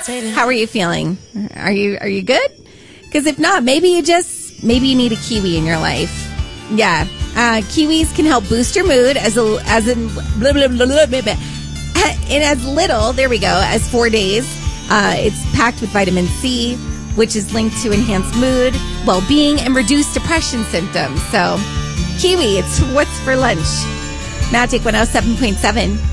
How are you feeling? Are you good? Because if not, maybe you need a kiwi in your life. Yeah. Kiwis can help boost your mood in as little, there we go, as 4 days. It's packed with vitamin C, which is linked to enhanced mood, well-being, and reduced depression symptoms. So, kiwi, it's what's for lunch. Magic 107.7.